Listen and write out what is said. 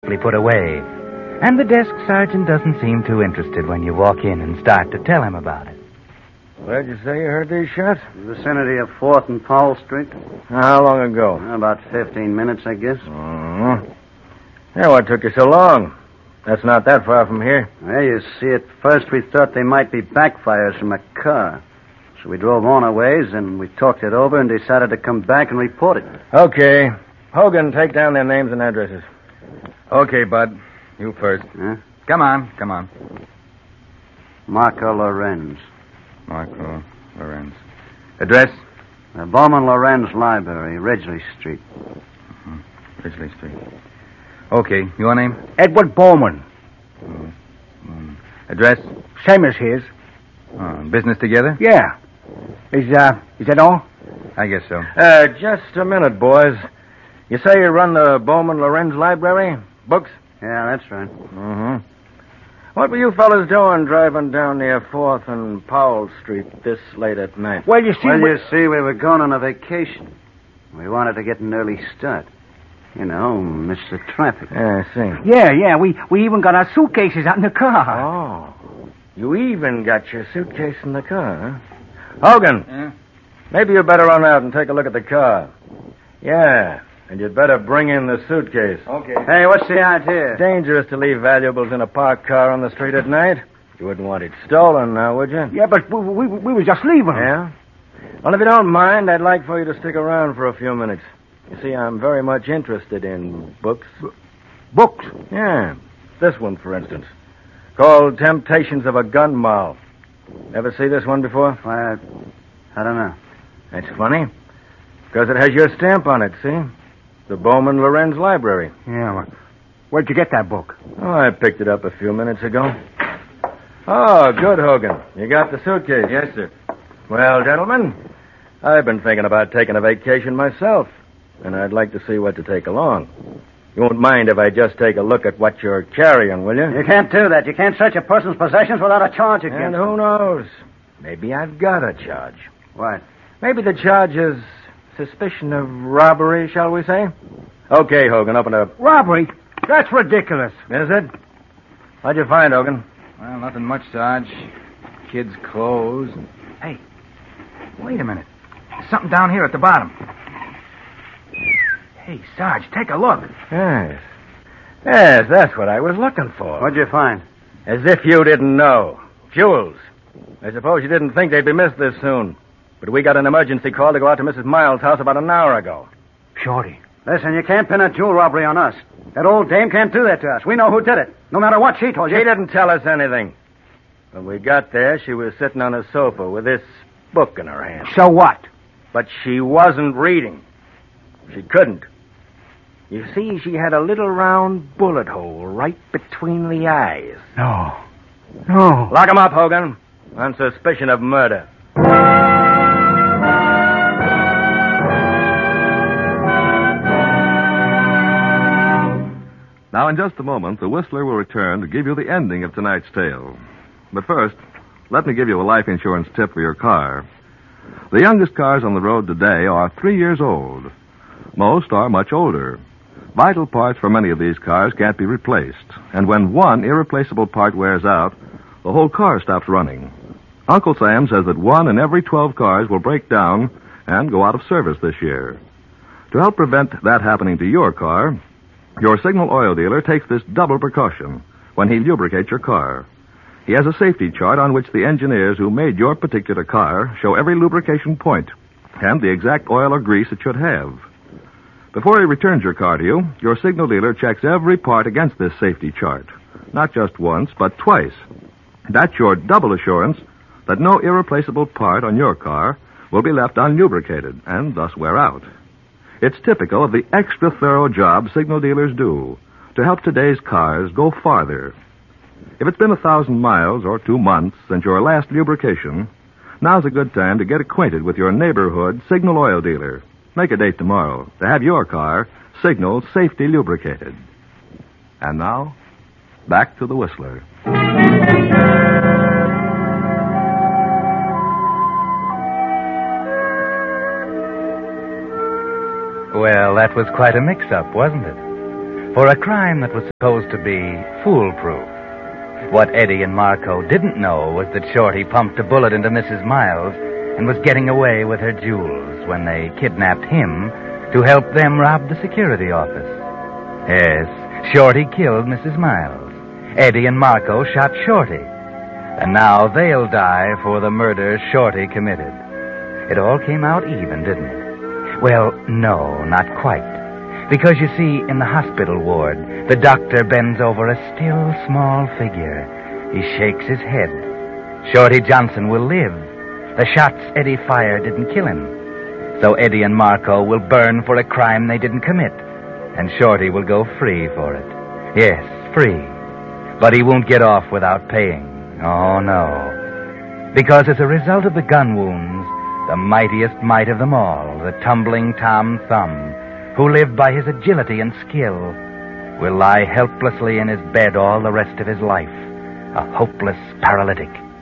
put away. And the desk sergeant doesn't seem too interested when you walk in and start to tell him about it. Where'd you say you heard these shots? In the vicinity of 4th and Powell Street. How long ago? About 15 minutes, I guess. Yeah, what took you so long? That's not that far from here. Well, you see, at first we thought they might be backfires from a car. So we drove on a ways, and we talked it over and decided to come back and report it. Okay. Hogan, take down their names and addresses. Okay, Bud. You first. Huh? Come on. Marco Lorenz. Marco Lorenz. Address? Bowman Lorenz Library, Ridgely Street. Ridgely Street. Okay, your name? Edward Bowman. Address? Same as his. Business together? Yeah. Is that all? I guess so. Just a minute, boys. You say you run the Bowman Lorenz Library? Books? Yeah, that's right. Mm-hmm. What were you fellas doing driving down near 4th and Powell Street this late at night? Well, you see... you see, we were going on a vacation. We wanted to get an early start. You know, miss the traffic. Yeah, I see. Yeah, we even got our suitcases out in the car. Oh, you even got your suitcase in the car, huh? Hogan, Yeah? maybe you better run out and take a look at the car. Yeah, and you'd better bring in the suitcase. Okay. Hey, what's the idea? Dangerous to leave valuables in a parked car on the street at night. You wouldn't want it stolen now, would you? Yeah, but we were just leaving. Yeah? Well, if you don't mind, I'd like for you to stick around for a few minutes. You see, I'm very much interested in books. Books? Yeah. This one, for instance. Called Temptations of a Gun Moll. Ever see this one before? Why, I don't know. That's funny. Because it has your stamp on it, see? The Bowman Lorenz Library. Yeah, well, where'd you get that book? Oh, I picked it up a few minutes ago. Oh, good, Hogan. You got the suitcase? Yes, sir. Well, gentlemen, I've been thinking about taking a vacation myself, and I'd like to see what to take along. You won't mind if I just take a look at what you're carrying, will you? You can't do that. You can't search a person's possessions without a charge against And them. who knows? Maybe I've got a charge. What? Maybe the charge is suspicion of robbery, shall we say? Okay, Hogan, open up. Robbery? That's ridiculous. Is it? What'd you find, Hogan? Well, nothing much, Sarge. Kids' clothes. Hey, wait a minute. There's something down here at the bottom. Hey, Sarge, take a look. Yes. Yes, that's what I was looking for. What'd you find? As if you didn't know. Fuels. I suppose you didn't think they'd be missed this soon. But we got an emergency call to go out to Mrs. Miles' house about an hour ago. Shorty. Listen, you can't pin a jewel robbery on us. That old dame can't do that to us. We know who did it. No matter what she told you. She didn't tell us anything. When we got there, she was sitting on a sofa with this book in her hand. So what? But she wasn't reading. She couldn't. You see, she had a little round bullet hole right between the eyes. No. Lock him up, Hogan, on suspicion of murder. Now, in just a moment, the Whistler will return to give you the ending of tonight's tale. But first, let me give you a life insurance tip for your car. The youngest cars on the road today are 3 years old. Most are much older. Vital parts for many of these cars can't be replaced. And when one irreplaceable part wears out, the whole car stops running. Uncle Sam says that 1 in every 12 cars will break down and go out of service this year. To help prevent that happening to your car, your Signal oil dealer takes this double precaution when he lubricates your car. He has a safety chart on which the engineers who made your particular car show every lubrication point and the exact oil or grease it should have. Before he returns your car to you, your Signal dealer checks every part against this safety chart. Not just once, but twice. That's your double assurance that no irreplaceable part on your car will be left unlubricated and thus wear out. It's typical of the extra thorough job Signal dealers do to help today's cars go farther. If it's been 1,000 miles or 2 months since your last lubrication, now's a good time to get acquainted with your neighborhood Signal oil dealer. Make a date tomorrow to have your car Signal safety lubricated. And now, back to the Whistler. Well, that was quite a mix-up, wasn't it? for a crime that was supposed to be foolproof. What Eddie and Marco didn't know was that Shorty pumped a bullet into Mrs. Miles and was getting away with her jewels when they kidnapped him to help them rob the security office. Yes, Shorty killed Mrs. Miles. Eddie and Marco shot Shorty. And now they'll die for the murder Shorty committed. It all came out even, didn't it? Well, no, not quite. Because, you see, in the hospital ward, the doctor bends over a still, small figure. He shakes his head. Shorty Johnson will live. The shots Eddie fired didn't kill him. So Eddie and Marco will burn for a crime they didn't commit. And Shorty will go free for it. Yes, free. But he won't get off without paying. Oh, no. Because as a result of the gun wounds, the mightiest might of them all, the tumbling Tom Thumb, who lived by his agility and skill, will lie helplessly in his bed all the rest of his life, a hopeless paralytic.